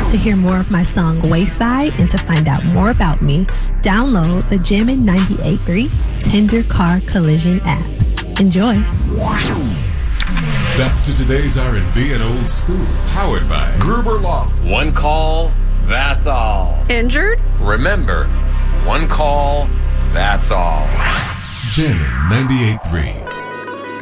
To hear more of my song Wayside and to find out more about me, download the Jammin' 98.3 Tender Car Collision app. Enjoy. Back to today's R&B and old school, powered by Gruber Law. One call, that's all. Injured? Remember, one call, that's all. Jammin' 98.3.